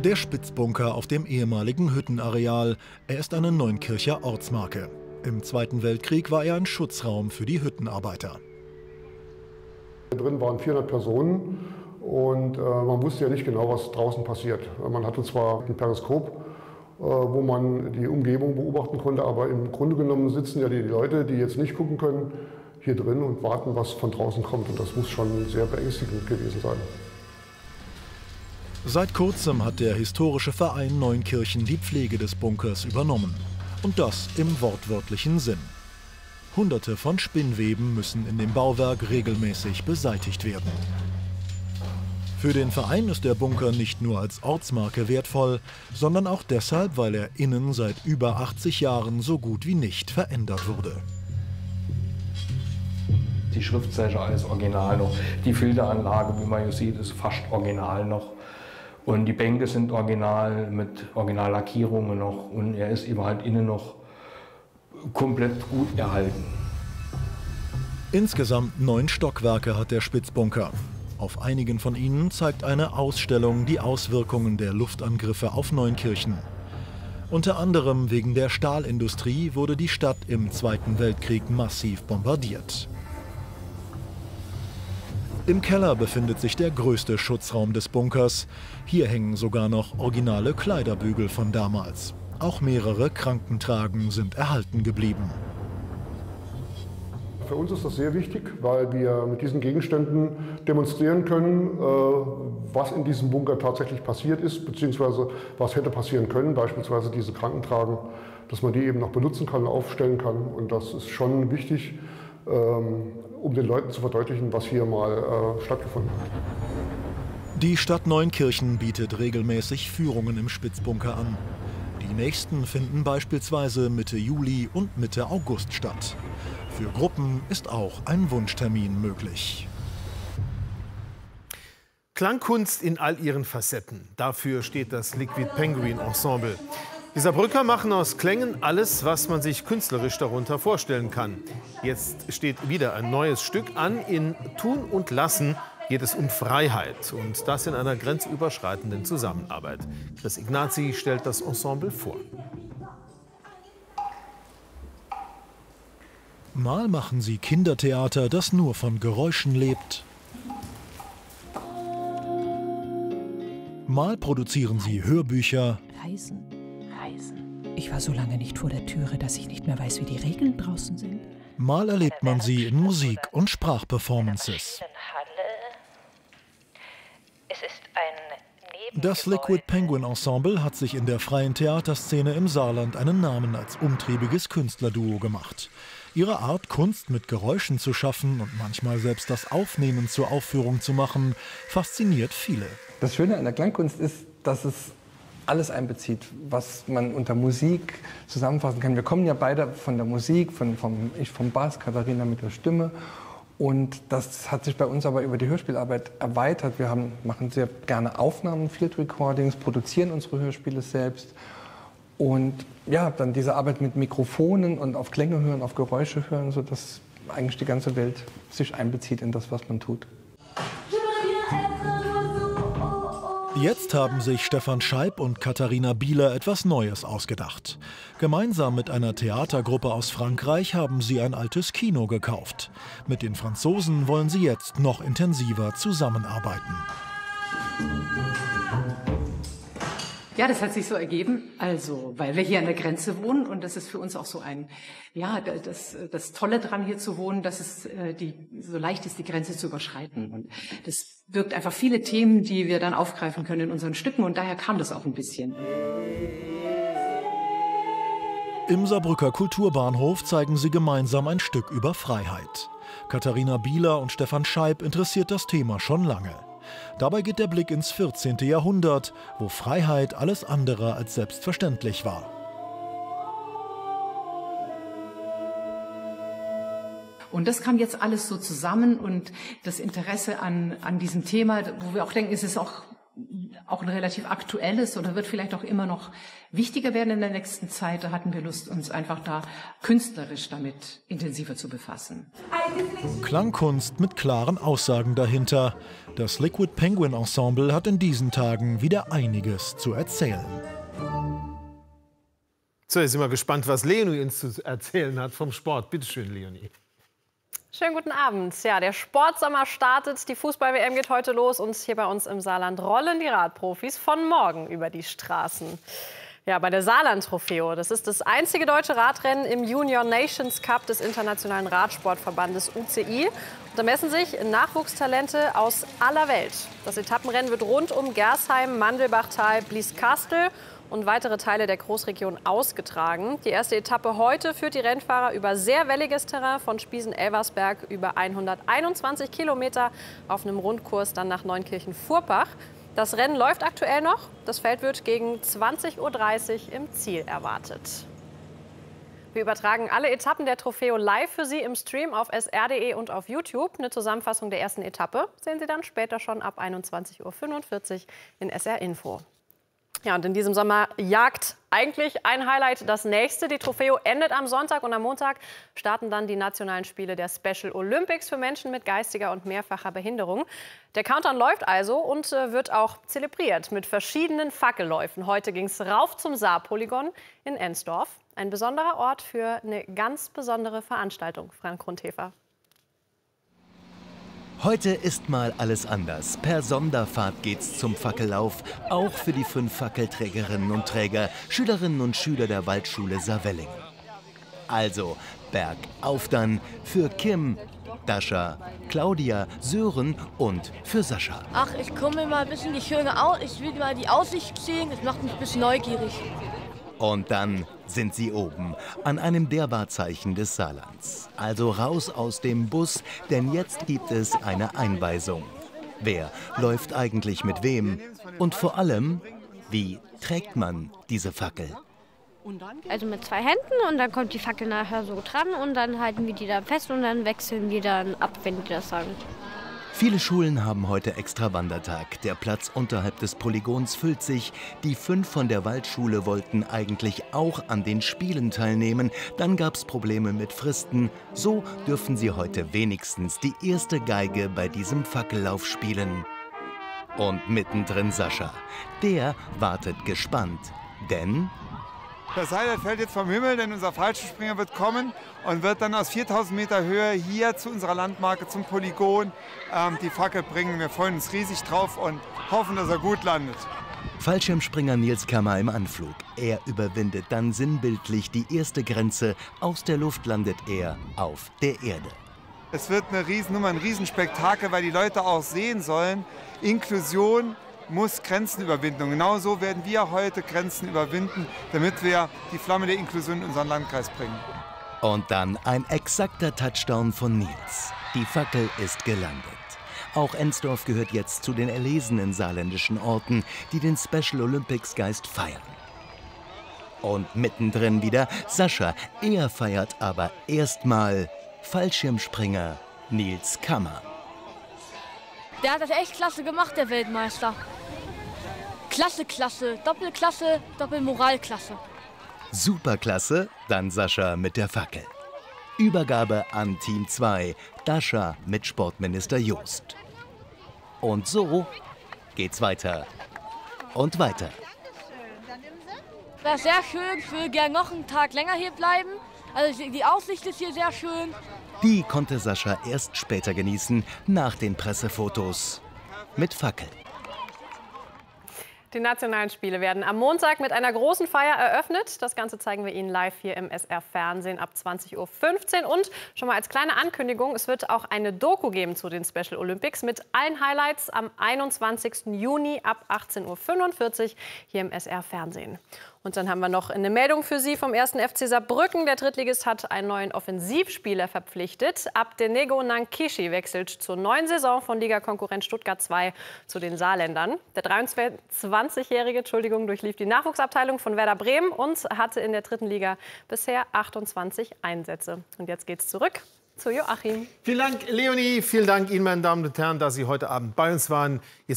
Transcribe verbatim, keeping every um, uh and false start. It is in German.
Der Spitzbunker auf dem ehemaligen Hüttenareal. Er ist eine Neunkircher Ortsmarke. Im Zweiten Weltkrieg war er ein Schutzraum für die Hüttenarbeiter. Drin waren vierhundert Personen und äh, man wusste ja nicht genau, was draußen passiert. Man hatte zwar ein Periskop, äh, wo man die Umgebung beobachten konnte, aber im Grunde genommen sitzen ja die Leute, die jetzt nicht gucken können, hier drin und warten, was von draußen kommt. Und das muss schon sehr beängstigend gewesen sein. Seit kurzem hat der historische Verein Neunkirchen die Pflege des Bunkers übernommen. Und das im wortwörtlichen Sinn. Hunderte von Spinnweben müssen in dem Bauwerk regelmäßig beseitigt werden. Für den Verein ist der Bunker nicht nur als Ortsmarke wertvoll, sondern auch deshalb, weil er innen seit über achtzig Jahren so gut wie nicht verändert wurde. Die Schriftzeichen, alles original noch. Die Filteranlage, wie man hier sieht, ist fast original noch. Und die Bänke sind original mit Originallackierungen noch. Und er ist eben halt innen noch komplett gut erhalten. Insgesamt neun Stockwerke hat der Spitzbunker. Auf einigen von ihnen zeigt eine Ausstellung die Auswirkungen der Luftangriffe auf Neunkirchen. Unter anderem wegen der Stahlindustrie wurde die Stadt im Zweiten Weltkrieg massiv bombardiert. Im Keller befindet sich der größte Schutzraum des Bunkers. Hier hängen sogar noch originale Kleiderbügel von damals. Auch mehrere Krankentragen sind erhalten geblieben. Für uns ist das sehr wichtig, weil wir mit diesen Gegenständen demonstrieren können, was in diesem Bunker tatsächlich passiert ist, beziehungsweise was hätte passieren können, beispielsweise diese Krankentragen, dass man die eben noch benutzen kann, aufstellen kann. Und das ist schon wichtig, um den Leuten zu verdeutlichen, was hier mal stattgefunden hat. Die Stadt Neunkirchen bietet regelmäßig Führungen im Spitzbunker an. Die nächsten finden beispielsweise Mitte Juli und Mitte August statt. Für Gruppen ist auch ein Wunschtermin möglich. Klangkunst in all ihren Facetten. Dafür steht das Liquid Penguin Ensemble. Die Saarbrücker machen aus Klängen alles, was man sich künstlerisch darunter vorstellen kann. Jetzt steht wieder ein neues Stück an. In Tun und Lassen geht es um Freiheit und das in einer grenzüberschreitenden Zusammenarbeit. Chris Ignazi stellt das Ensemble vor. Mal machen sie Kindertheater, das nur von Geräuschen lebt. Mal produzieren sie Hörbücher. Reisen, Reisen. Ich war so lange nicht vor der Türe, dass ich nicht mehr weiß, wie die Regeln draußen sind. Mal erlebt man sie in Musik- und Sprachperformances. Es ist ein Das Liquid Penguin Ensemble hat sich in der freien Theaterszene im Saarland einen Namen als umtriebiges Künstlerduo gemacht. Ihre Art, Kunst mit Geräuschen zu schaffen und manchmal selbst das Aufnehmen zur Aufführung zu machen, fasziniert viele. Das Schöne an der Klangkunst ist, dass es alles einbezieht, was man unter Musik zusammenfassen kann. Wir kommen ja beide von der Musik, von, vom, ich vom Bass, Katharina mit der Stimme. Und das hat sich bei uns aber über die Hörspielarbeit erweitert. Wir haben, machen sehr gerne Aufnahmen, Field Recordings, produzieren unsere Hörspiele selbst. Und ja, dann diese Arbeit mit Mikrofonen und auf Klänge hören, auf Geräusche hören, sodass eigentlich die ganze Welt sich einbezieht in das, was man tut. Jetzt haben sich Stefan Scheib und Katharina Bieler etwas Neues ausgedacht. Gemeinsam mit einer Theatergruppe aus Frankreich haben sie ein altes Kino gekauft. Mit den Franzosen wollen sie jetzt noch intensiver zusammenarbeiten. Ja, das hat sich so ergeben, also, weil wir hier an der Grenze wohnen und das ist für uns auch so ein, ja, das, das Tolle dran hier zu wohnen, dass es äh, die, so leicht ist, die Grenze zu überschreiten. Und das birgt einfach viele Themen, die wir dann aufgreifen können in unseren Stücken und daher kam das auch ein bisschen. Im Saarbrücker Kulturbahnhof zeigen sie gemeinsam ein Stück über Freiheit. Katharina Bieler und Stefan Scheib interessiert das Thema schon lange. Dabei geht der Blick ins vierzehnte Jahrhundert, wo Freiheit alles andere als selbstverständlich war. Und das kam jetzt alles so zusammen und das Interesse an, an diesem Thema, wo wir auch denken, es ist auch auch ein relativ aktuelles oder wird vielleicht auch immer noch wichtiger werden in der nächsten Zeit. Da hatten wir Lust, uns einfach da künstlerisch damit intensiver zu befassen. Klangkunst mit klaren Aussagen dahinter. Das Liquid Penguin Ensemble hat in diesen Tagen wieder einiges zu erzählen. So, jetzt sind wir gespannt, was Leonie uns zu erzählen hat vom Sport. Bitte schön, Leonie. Schönen guten Abend. Ja, der Sportsommer startet, die Fußball-W M geht heute los und hier bei uns im Saarland rollen die Radprofis von morgen über die Straßen. Ja, bei der Saarland-Trofeo. Das ist das einzige deutsche Radrennen im Junior Nations Cup des Internationalen Radsportverbandes U C I. Und da messen sich Nachwuchstalente aus aller Welt. Das Etappenrennen wird rund um Gersheim, Mandelbachtal, Blieskastel und weitere Teile der Großregion ausgetragen. Die erste Etappe heute führt die Rennfahrer über sehr welliges Terrain von Spiesen-Elversberg über hunderteinundzwanzig Kilometer auf einem Rundkurs dann nach Neunkirchen-Furbach. Das Rennen läuft aktuell noch. Das Feld wird gegen zwanzig Uhr dreißig im Ziel erwartet. Wir übertragen alle Etappen der Trofeo live für Sie im Stream auf S R punkt de und auf YouTube. Eine Zusammenfassung der ersten Etappe sehen Sie dann später schon ab einundzwanzig Uhr fünfundvierzig in S R Info. Ja, und in diesem Sommer jagt eigentlich ein Highlight das nächste. Die Trofeo endet am Sonntag und am Montag starten dann die nationalen Spiele der Special Olympics für Menschen mit geistiger und mehrfacher Behinderung. Der Countdown läuft also und äh, wird auch zelebriert mit verschiedenen Fackelläufen. Heute ging es rauf zum Saar-Polygon in Ensdorf. Ein besonderer Ort für eine ganz besondere Veranstaltung. Frank Grundhefer. Heute ist mal alles anders. Per Sonderfahrt geht's zum Fackellauf, auch für die fünf Fackelträgerinnen und Träger, Schülerinnen und Schüler der Waldschule Saarwellingen. Also bergauf dann für Kim, Dascha, Claudia, Sören und für Sascha. Ach, ich komme mal ein bisschen die schöne Au ich will mal die Aussicht sehen, das macht mich ein bisschen neugierig. Und dann sind sie oben, an einem der Wahrzeichen des Saarlands. Also raus aus dem Bus, denn jetzt gibt es eine Einweisung. Wer läuft eigentlich mit wem? Und vor allem, wie trägt man diese Fackel? Also mit zwei Händen und dann kommt die Fackel nachher so dran und dann halten wir die dann fest und dann wechseln wir dann ab, wenn die das sagen. Viele Schulen haben heute extra Wandertag. Der Platz unterhalb des Polygons füllt sich. Die fünf von der Waldschule wollten eigentlich auch an den Spielen teilnehmen. Dann gab es Probleme mit Fristen. So dürfen sie heute wenigstens die erste Geige bei diesem Fackellauf spielen. Und mittendrin Sascha. Der wartet gespannt. Denn das Highlight fällt jetzt vom Himmel, denn unser Fallschirmspringer wird kommen und wird dann aus viertausend Meter Höhe hier zu unserer Landmarke, zum Polygon, ähm, die Fackel bringen. Wir freuen uns riesig drauf und hoffen, dass er gut landet. Fallschirmspringer Nils Kammer im Anflug. Er überwindet dann sinnbildlich die erste Grenze. Aus der Luft landet er auf der Erde. Es wird eine Riesennummer, ein Riesenspektakel, weil die Leute auch sehen sollen, Inklusion muss Grenzen überwinden. Und genau so werden wir heute Grenzen überwinden, damit wir die Flamme der Inklusion in unseren Landkreis bringen. Und dann ein exakter Touchdown von Nils. Die Fackel ist gelandet. Auch Ensdorf gehört jetzt zu den erlesenen saarländischen Orten, die den Special Olympics Geist feiern. Und mittendrin wieder Sascha. Er feiert aber erstmal Fallschirmspringer Nils Kammer. Der hat das echt klasse gemacht, der Weltmeister. Klasse, klasse, Doppelklasse, Doppelmoralklasse. Superklasse, dann Sascha mit der Fackel. Übergabe an Team zwei, Dascha mit Sportminister Jost. Und so geht's weiter und weiter. Das ist sehr schön, ich würde gerne noch einen Tag länger hier bleiben. Also die Aussicht ist hier sehr schön. Die konnte Sascha erst später genießen, nach den Pressefotos mit Fackel. Die nationalen Spiele werden am Montag mit einer großen Feier eröffnet. Das Ganze zeigen wir Ihnen live hier im S R-Fernsehen ab zwanzig Uhr fünfzehn. Und schon mal als kleine Ankündigung, es wird auch eine Doku geben zu den Special Olympics mit allen Highlights am einundzwanzigsten Juni ab achtzehn Uhr fünfundvierzig hier im S R-Fernsehen. Und dann haben wir noch eine Meldung für Sie vom ersten F C Saarbrücken. Der Drittligist hat einen neuen Offensivspieler verpflichtet. Abdenego Nankishi wechselt zur neuen Saison von Ligakonkurrent Stuttgart zwei zu den Saarländern. Der dreiundzwanzigjährige Entschuldigung, durchlief die Nachwuchsabteilung von Werder Bremen und hatte in der dritten Liga bisher achtundzwanzig Einsätze. Und jetzt geht's zurück zu Joachim. Vielen Dank, Leonie. Vielen Dank Ihnen, meine Damen und Herren, dass Sie heute Abend bei uns waren. Jetzt